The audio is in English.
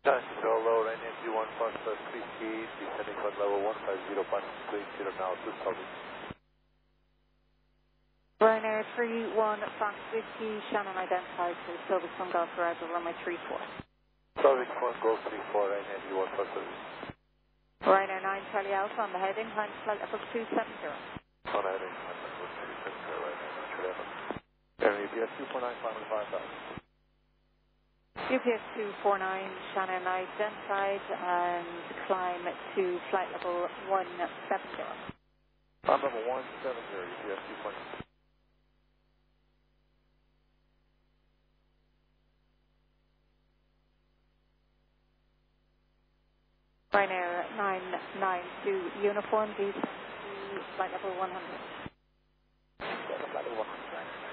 Taxi low, Ryanair G1 Foxtrot 3 speed, descending flight level 150, passing 30 now, 2000. Ryanair 31 Fox Whiskey, Shannon identified to Silver Sun Golf arrival runway 34. Silver Sun Golf 34, Ryanair G1 Foxtrot. Ryanair 9 Charlie Alpha on the heading, climb to flight level 270. On the heading, climb to level 270, Ryanair 9 Charlie Alpha. Air UPS 249, final 5000. UPS 249, Shannon identified, and climb to flight level 170. Climb level 170, UPS 249. Ryanair 992 uniform, descend to flight level 100. Flight level 100.